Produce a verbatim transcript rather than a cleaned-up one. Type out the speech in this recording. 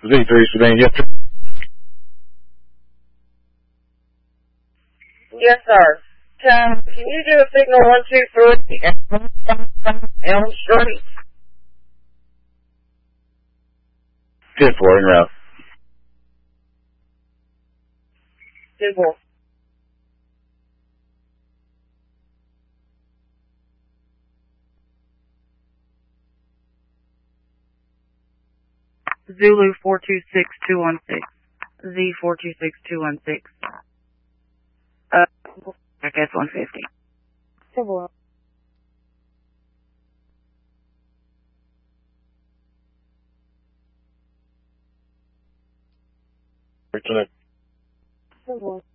Z three Sedan, yes. Yes, sir. Can, can you do a signal one two three Elm Street? ten four en route. ten four. Zulu four two six two one six. Z four two six two one six. Uh, I guess one fifty. ten four. Reconnect. ten four.